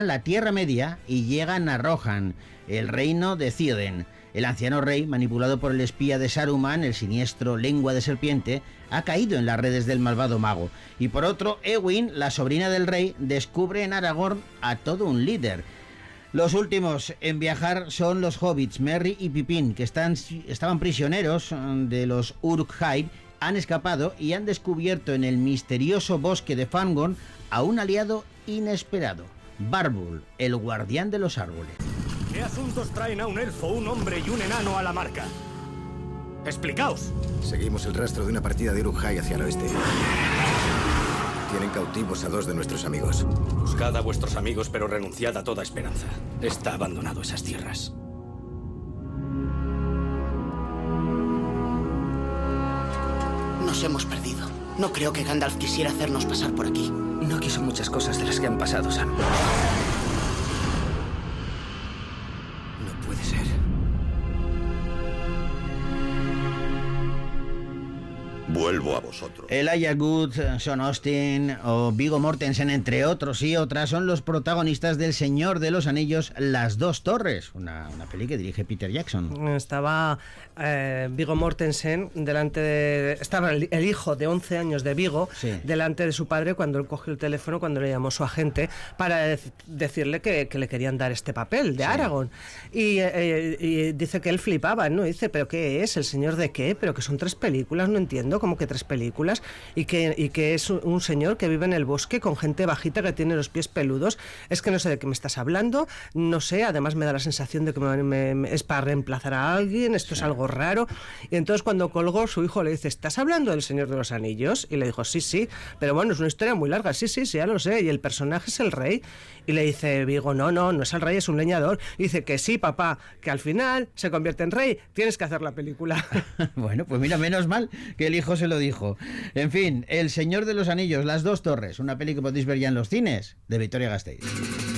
la Tierra Media y llegan a Rohan, el reino de Círdan. El anciano rey, manipulado por el espía de Saruman, el siniestro Lengua de Serpiente, ha caído en las redes del malvado mago. Y por otro, Éowyn, la sobrina del rey, descubre en Aragorn a todo un líder. Los últimos en viajar son los hobbits, Merry y Pippin, que estaban prisioneros de los Uruk-hai, han escapado y han descubierto en el misterioso bosque de Fangorn a un aliado inesperado, Barbul, el guardián de los árboles. ¿Qué asuntos traen a un elfo, un hombre y un enano a la marca? ¡Explicaos! Seguimos el rastro de una partida de Uruk-hai hacia el oeste. Tienen cautivos a 2 de nuestros amigos. Buscad a vuestros amigos, pero renunciad a toda esperanza. Está abandonado esas tierras. Nos hemos perdido. No creo que Gandalf quisiera hacernos pasar por aquí. No quiso muchas cosas de las que han pasado, Sam. No puede ser. Vuelvo a vosotros. Elijah Wood, Sean Austin o Viggo Mortensen, entre otros y otras, son los protagonistas del Señor de los Anillos, Las Dos Torres, una peli que dirige Peter Jackson. Estaba Viggo Mortensen estaba el hijo de 11 años de Viggo, sí, delante de su padre cuando él cogió el teléfono, cuando le llamó su agente para decirle que le querían dar este papel de Aragorn. Y dice que él flipaba, ¿no? Dice, ¿pero qué es? ¿El señor de qué? ¿Pero que son 3 películas? No entiendo, como que 3 películas, y que es un señor que vive en el bosque con gente bajita que tiene los pies peludos. Es que no sé de qué me estás hablando, no sé, además me da la sensación de que es para reemplazar a alguien, esto es algo raro. Y entonces cuando colgó, su hijo le dice, ¿estás hablando del Señor de los Anillos? Y le dijo, sí, pero bueno, es una historia muy larga, sí, ya lo sé, y el personaje es el rey. Y le dice Viggo, no es el rey, es un leñador. Y dice que sí, papá, que al final se convierte en rey, tienes que hacer la película. Bueno, pues mira, menos mal que el hijo se lo dijo. En fin, El Señor de los Anillos, Las Dos Torres, una peli que podéis ver ya en los cines, de Vitoria Gasteiz.